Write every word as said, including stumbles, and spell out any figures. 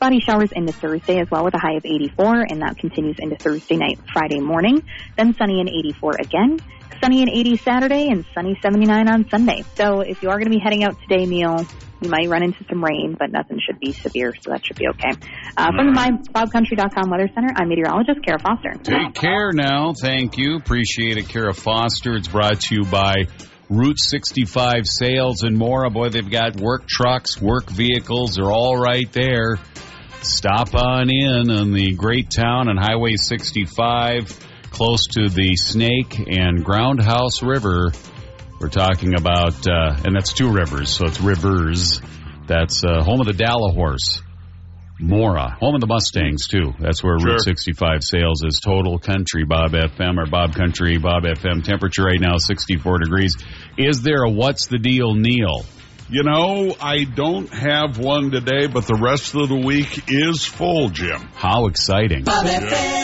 spotty showers into Thursday as well with a high of eighty-four, and that continues into Thursday night, Friday morning. Then sunny and eighty-four again. Sunny and eighty Saturday, and sunny seventy-nine on Sunday. So if you are going to be heading out today, Neil, you might run into some rain, but nothing should be severe, so that should be okay. Uh, from the my cloud country dot com Weather Center, I'm meteorologist Kara Foster. Take care now. Thank you. Appreciate it, Kara Foster. It's brought to you by Route sixty-five Sales and more. Boy, they've got work trucks, work vehicles. They're all right there. Stop on in on the great town on Highway sixty-five, close to the Snake and Groundhouse River. We're talking about, uh, and that's two rivers, so it's rivers. That's uh, home of the Dallahorse, Mora, home of the Mustangs, too. That's where Sure. Route sixty-five Sales is. Total Country, Bob F M, or Bob Country, Bob F M. Temperature right now, sixty-four degrees. Is there a what's the deal, Neil? You know, I don't have one today, but the rest of the week is full, Jim. How exciting. Bob F M.